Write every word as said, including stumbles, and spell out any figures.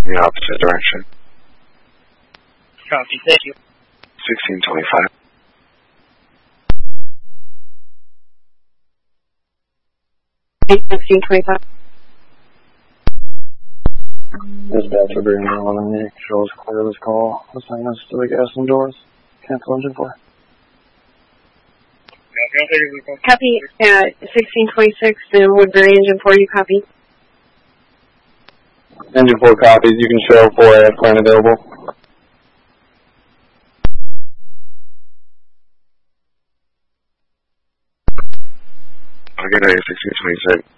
in the opposite direction. Copy, thank you. sixteen twenty-five. sixteen twenty-five. Dispatch over here on the controls clear this call. Assign us to the gas and doors. Cancel engine four. Copy, uh, sixteen twenty-six and Woodbury engine four, you copy? Engine four copies. You can show four A F plan available. Okay, sixteen twenty-six.